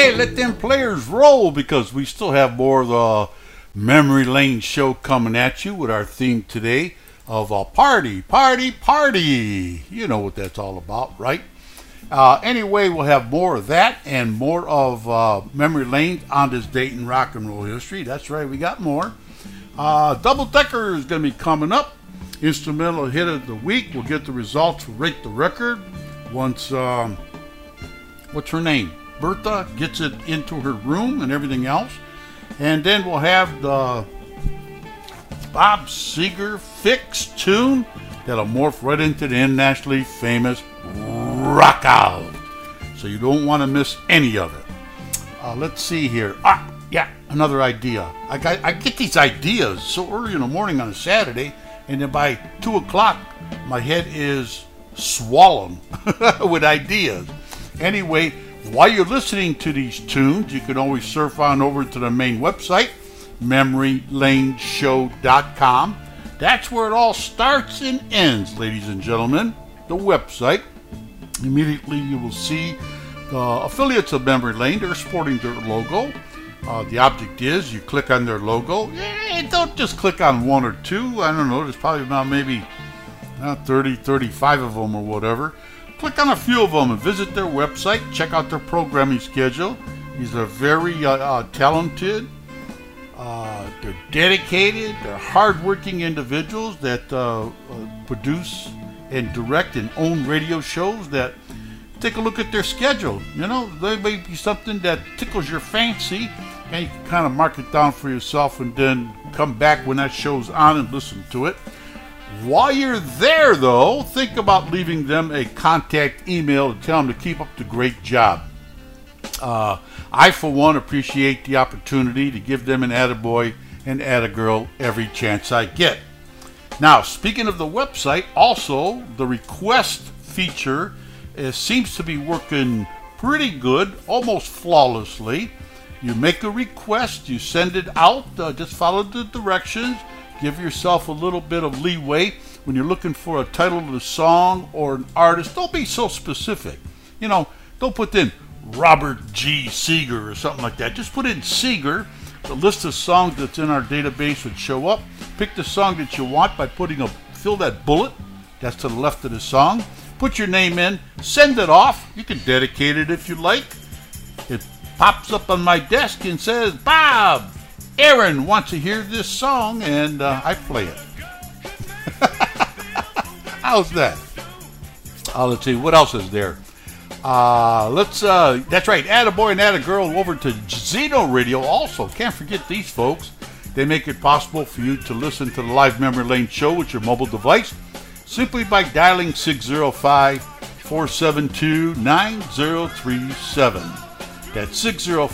Hey, let them players roll because we still have more of the Memory Lane show coming at you with our theme today of a party, party, party. You know what that's all about, right? Anyway, we'll have more of that and more of Memory Lane on this date in rock and roll history. That's right, we got more. Double Decker is going to be coming up. Instrumental hit of the week. We'll get the results. We'll rate the record once, what's her name? Bertha gets it into her room and everything else. And then we'll have the Bob Seger fix tune that'll morph right into the internationally famous Rock Out. So you don't want to miss any of it. Let's see here. Yeah, another idea. I get these ideas so early in the morning on a Saturday, and then by 2 o'clock, my head is swollen with ideas. Anyway, while you're listening to these tunes, you can always surf on over to the main website, MemoryLaneShow.com. That's where it all starts and ends, ladies and gentlemen. The website. Immediately you will see the affiliates of Memory Lane. They're sporting their logo. The object is you click on their logo. Don't just click on one or two. I don't know. There's probably about maybe 30, 35 of them or whatever. Click on a few of them and visit their website. Check out their programming schedule. These are very talented. They're dedicated. They're hardworking individuals that produce and direct and own radio shows that take a look at their schedule. You know, there may be something that tickles your fancy, and you can kind of mark it down for yourself and then come back when that show's on and listen to it. While you're there, though, think about leaving them a contact email to tell them to keep up the great job. I, for one, appreciate the opportunity to give them an attaboy and attagirl every chance I get. Now, speaking of the website, also, the request feature seems to be working pretty good, almost flawlessly. You make a request, you send it out, just follow the directions. Give yourself a little bit of leeway when you're looking for a title of a song or an artist. Don't be so specific. You know, don't put in Robert G. Seger or something like that. Just put in Seger. The list of songs that's in our database would show up. Pick the song that you want by fill that bullet. That's to the left of the song. Put your name in. Send it off. You can dedicate it if you like. It pops up on my desk and says, Bob, Aaron wants to hear this song, and I play it. How's that? Let's see, what else is there? That's right, attaboy and attagirl over to Zeno Radio also. Can't forget these folks. They make it possible for you to listen to the live Memory Lane show with your mobile device simply by dialing 605-472-9037. That's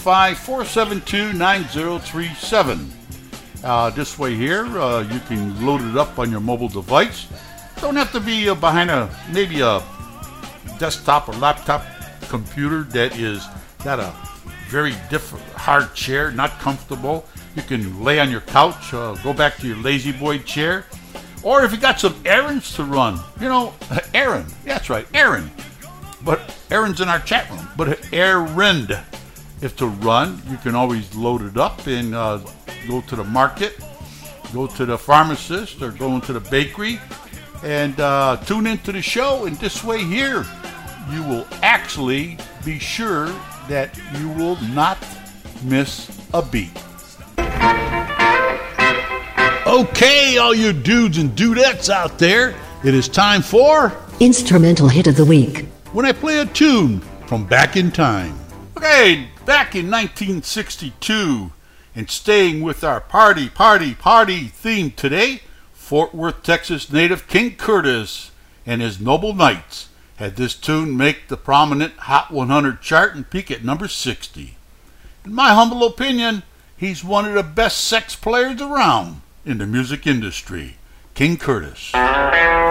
605-472-9037. This way here, you can load it up on your mobile device. Don't have to be behind maybe a desktop or laptop computer that is got a very hard chair, not comfortable. You can lay on your couch, go back to your lazy boy chair. Or if you got some errands to run, you know, Aaron, that's right, Aaron. But Aaron's in our chat room. But errand, if to run, you can always load it up and go to the market, go to the pharmacist, or go into the bakery and tune into the show. And this way here, you will actually be sure that you will not miss a beat. Okay, all you dudes and dudettes out there, it is time for Instrumental Hit of the Week. When I play a tune from back in time. Okay, back in 1962, and staying with our party theme today, Fort Worth, Texas native King Curtis and his Noble Knights had this tune make the prominent Hot 100 chart and peak at number 60. In my humble opinion, he's one of the best sax players around in the music industry, King Curtis.